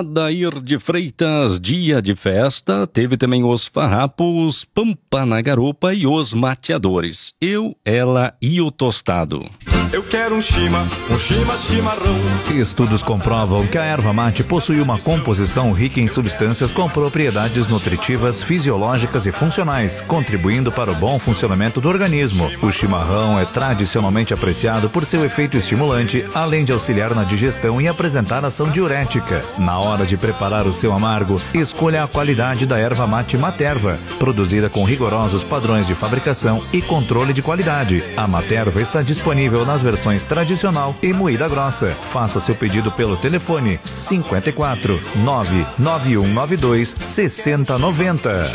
Adair de Freitas, dia de festa. Teve também os farrapos, Pampa na Garupa e os mateadores. Eu, ela e o tostado. Eu quero um chimarrão. Estudos comprovam que a erva mate possui uma composição rica em substâncias com propriedades nutritivas, fisiológicas e funcionais, contribuindo para o bom funcionamento do organismo. O chimarrão é tradicionalmente apreciado por seu efeito estimulante, além de auxiliar na digestão e apresentar ação diurética. Na hora de preparar o seu amargo, escolha a qualidade da erva mate Materva, produzida com rigorosos padrões de fabricação e controle de qualidade. A Materva está disponível nas versões tradicional e moída grossa. Faça seu pedido pelo telefone 54 99192 6090.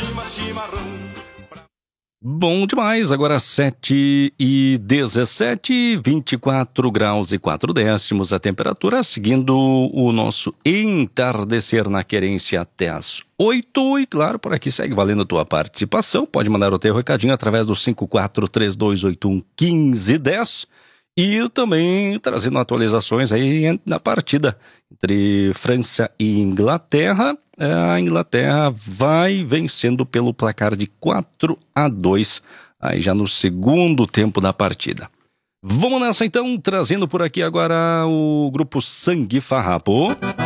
Bom demais, agora 7h17, 24 graus e 4 décimos a temperatura, seguindo o nosso entardecer na querência até as 8. E claro, por aqui segue valendo a tua participação. Pode mandar o teu recadinho através do 5432811510. E também trazendo atualizações aí na partida entre França e Inglaterra. A Inglaterra vai vencendo pelo placar de 4-2, aí já no segundo tempo da partida. Vamos nessa então, trazendo por aqui agora o grupo Sangue Farrapo.